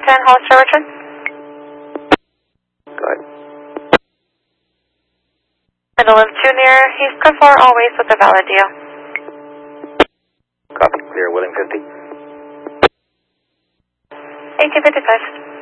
10, Hollister Richard. Go ahead. Middle of 2 near East Cliff 4, always with a valid deal. Copy. Clear, William 50. 1855.